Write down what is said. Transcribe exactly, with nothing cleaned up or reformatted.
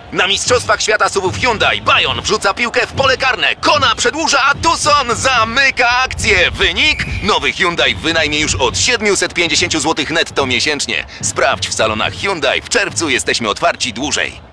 Na Mistrzostwach Świata suwów Hyundai Bayon wrzuca piłkę w pole karne, Kona przedłuża, a Tucson zamyka akcję. Wynik? Nowy Hyundai w wynajmie już od siedemset pięćdziesiąt złotych netto miesięcznie. Sprawdź w salonach Hyundai, w czerwcu jesteśmy otwarci dłużej.